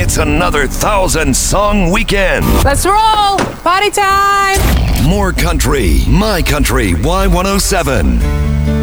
It's another 1,000-song weekend. Let's roll! Party time! More country, my country, Y107.